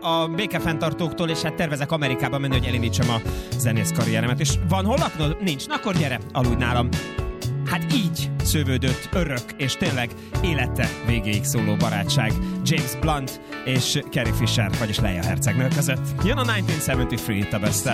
a békefenntartóktól, és hát tervezek Amerikába menni, hogy elindítsam a zenész karrieremet. És van hol laknod? Nincs. Na akkor gyere, aludj nálam. Hát így szövődött örök, és tényleg élete végéig szóló barátság James Blunt és Carrie Fisher, vagyis Leia hercegnő között. Jön a 1973 itt a Best.